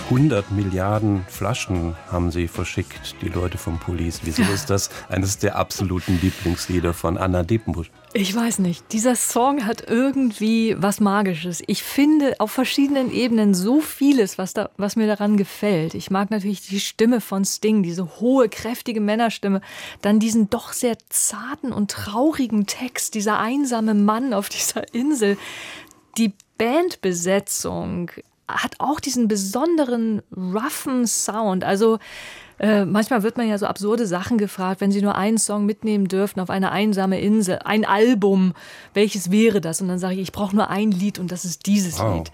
100 Milliarden Flaschen haben sie verschickt, die Leute vom Police. Wieso ist das eines der absoluten Lieblingslieder von Anna Depenbusch? Ich weiß nicht. Dieser Song hat irgendwie was Magisches. Ich finde auf verschiedenen Ebenen so vieles, was mir daran gefällt. Ich mag natürlich die Stimme von Sting, diese hohe, kräftige Männerstimme. Dann diesen doch sehr zarten und traurigen Text, dieser einsame Mann auf dieser Insel. Die Bandbesetzung hat auch diesen besonderen, roughen Sound. Also manchmal wird man ja so absurde Sachen gefragt, wenn Sie nur einen Song mitnehmen dürften auf eine einsame Insel, ein Album, welches wäre das? Und dann sage ich brauche nur ein Lied und das ist dieses Lied.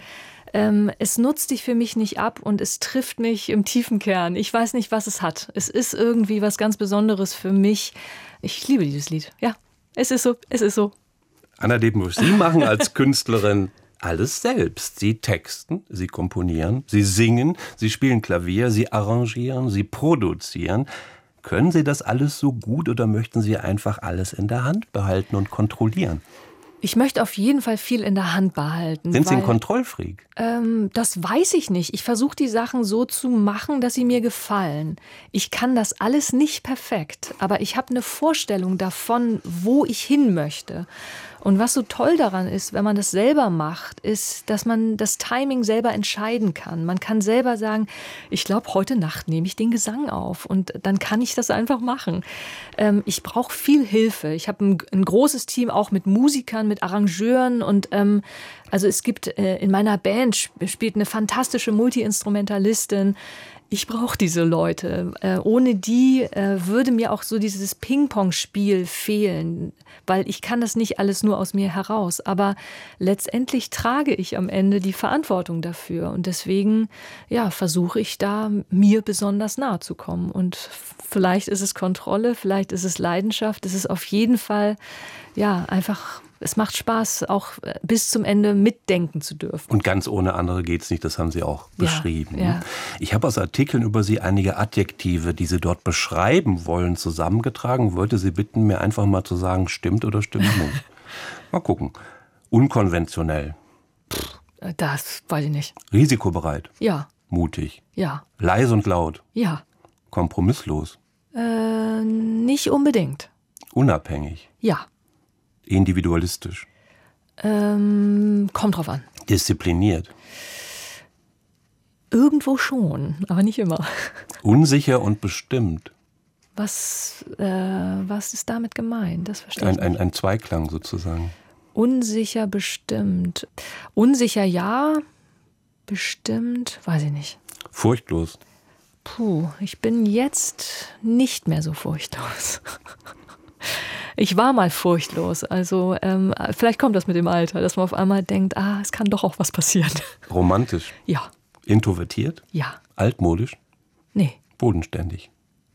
Es nutzt dich für mich nicht ab und es trifft mich im tiefen Kern. Ich weiß nicht, was es hat. Es ist irgendwie was ganz Besonderes für mich. Ich liebe dieses Lied. Ja, es ist so, es ist so. Anna Depenbusch, Sie machen als Künstlerin alles selbst. Sie texten, Sie komponieren, Sie singen, Sie spielen Klavier, Sie arrangieren, Sie produzieren. Können Sie das alles so gut oder möchten Sie einfach alles in der Hand behalten und kontrollieren? Ich möchte auf jeden Fall viel in der Hand behalten. Sind Sie ein Kontrollfreak? Das weiß ich nicht. Ich versuche die Sachen so zu machen, dass sie mir gefallen. Ich kann das alles nicht perfekt, aber ich habe eine Vorstellung davon, wo ich hin möchte. Und was so toll daran ist, wenn man das selber macht, ist, dass man das Timing selber entscheiden kann. Man kann selber sagen, ich glaube, heute Nacht nehme ich den Gesang auf und dann kann ich das einfach machen. Ich brauche viel Hilfe. Ich habe ein großes Team auch mit Musikern, mit Arrangeuren und also es gibt in meiner Band spielt eine fantastische Multi-Instrumentalistin. Ich brauche diese Leute. Ohne die würde mir auch so dieses Ping-Pong-Spiel fehlen, weil ich kann das nicht alles nur aus mir heraus. Aber letztendlich trage ich am Ende die Verantwortung dafür. Und deswegen versuche ich da, mir besonders nahe zu kommen. Und vielleicht ist es Kontrolle, vielleicht ist es Leidenschaft. Es ist auf jeden Fall einfach... Es macht Spaß, auch bis zum Ende mitdenken zu dürfen. Und ganz ohne andere geht's nicht, das haben Sie auch beschrieben. Ja. Ich habe aus Artikeln über Sie einige Adjektive, die Sie dort beschreiben wollen, zusammengetragen. Wollte Sie bitten, mir einfach mal zu sagen, stimmt oder stimmt nicht. Mal gucken. Unkonventionell. Das weiß ich nicht. Risikobereit. Ja. Mutig. Ja. Leise und laut. Ja. Kompromisslos. Nicht unbedingt. Unabhängig. Ja. Individualistisch. Kommt drauf an. Diszipliniert. Irgendwo schon, aber nicht immer. Unsicher und bestimmt. Was ist damit gemeint? Das verstehe ich nicht. Ein Zweiklang sozusagen. Unsicher, bestimmt. Unsicher ja, bestimmt, weiß ich nicht. Furchtlos. Ich bin jetzt nicht mehr so furchtlos. Ich war mal furchtlos, also vielleicht kommt das mit dem Alter, dass man auf einmal denkt, es kann doch auch was passieren. Romantisch? Ja. Introvertiert? Ja. Altmodisch? Nee. Bodenständig?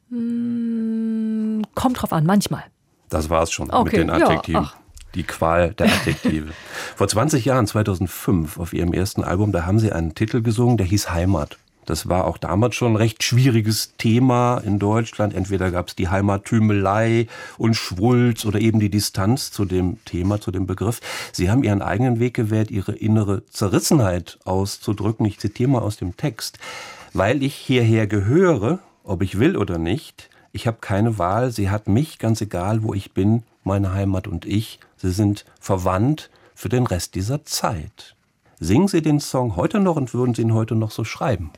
Kommt drauf an, manchmal. Das war's schon Okay, mit den Adjektiven. Ja, Die Qual der Adjektive. Vor 20 Jahren, 2005, auf Ihrem ersten Album, da haben Sie einen Titel gesungen, der hieß Heimat. Das war auch damals schon ein recht schwieriges Thema in Deutschland. Entweder gab es die Heimattümelei und Schwulz oder eben die Distanz zu dem Thema, zu dem Begriff. Sie haben Ihren eigenen Weg gewählt, Ihre innere Zerrissenheit auszudrücken. Ich zitiere mal aus dem Text. Weil ich hierher gehöre, ob ich will oder nicht, ich habe keine Wahl, sie hat mich, ganz egal wo ich bin, meine Heimat und ich. Sie sind verwandt für den Rest dieser Zeit. Singen Sie den Song heute noch und würden Sie ihn heute noch so schreiben?